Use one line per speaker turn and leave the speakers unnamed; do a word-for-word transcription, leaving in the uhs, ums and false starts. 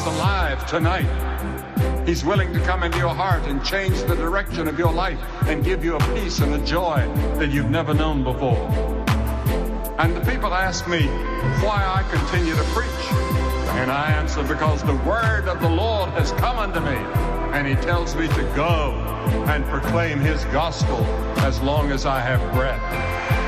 is alive tonight. He's willing to come into your heart and change the direction of your life and give you a peace and a joy that you've never known before. And the people ask me why I continue to preach. And I answer, because the word of the Lord has come unto me, and he tells me to go and proclaim his gospel as long as I have breath.